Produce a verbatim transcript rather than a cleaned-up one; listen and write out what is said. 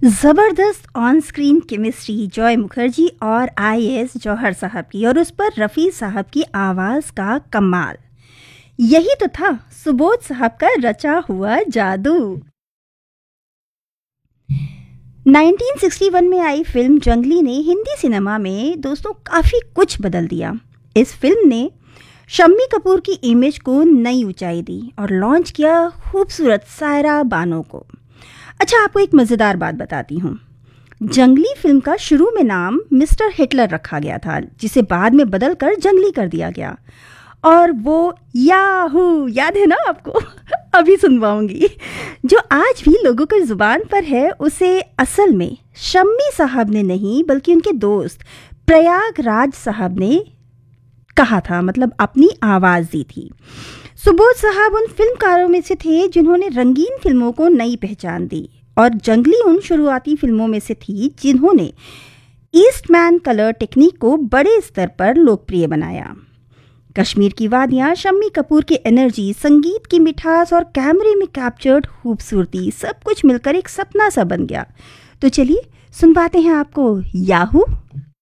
जबरदस्त on screen chemistry Joy Mukherjee और I S जौहर साहब की, और उस पर रफ़ी साहब की आवाज़ का कमाल। यही तो था सुबोध साहब का रचा हुआ जादू। नाइनटीन सिक्सटी वन में आई फिल्म जंगली ने हिंदी सिनेमा में दोस्तों काफ़ी कुछ बदल दिया। इस फिल्म ने शम्मी कपूर की इमेज को नई ऊंचाई दी और लॉन्च किया खूबसूरत सायरा बानो को। अच्छा, आपको एक मज़ेदार बात बताती हूँ। जंगली फिल्म का शुरू में नाम मिस्टर हिटलर रखा गया था, जिसे बाद में बदल कर जंगली कर दिया गया। और वो याहू याद है ना आपको? अभी सुनवाऊंगी। जो आज भी लोगों की ज़ुबान पर है, उसे असल में शम्मी साहब ने नहीं बल्कि उनके दोस्त प्रयागराज साहब ने कहा था, मतलब अपनी आवाज़ दी थी। सुबोध साहब उन फिल्मकारों में से थे जिन्होंने रंगीन फिल्मों को नई पहचान दी, और जंगली उन शुरुआती फिल्मों में से थी जिन्होंने ईस्टमैन कलर टेक्निक को बड़े स्तर पर लोकप्रिय बनाया। कश्मीर की वादियाँ, शम्मी कपूर की एनर्जी, संगीत की मिठास और कैमरे में कैप्चर्ड खूबसूरती, सब कुछ मिलकर एक सपना सा बन गया। तो चलिए सुनवाते हैं आपको याहू।